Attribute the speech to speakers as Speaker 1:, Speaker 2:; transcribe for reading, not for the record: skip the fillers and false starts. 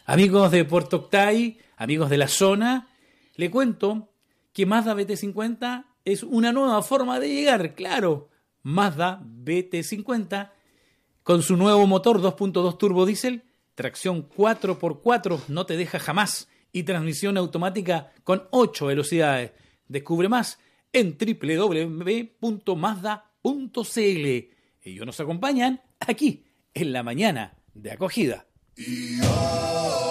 Speaker 1: Amigos de Puerto Octay, amigos de la zona, le cuento que Mazda BT50 es una nueva forma de llegar. Claro, Mazda BT50 con su nuevo motor 2.2 turbo diésel, tracción 4x4, no te deja jamás, y transmisión automática con 8 velocidades. Descubre más en www.mazda.cl. Ellos nos acompañan aquí en la mañana de acogida.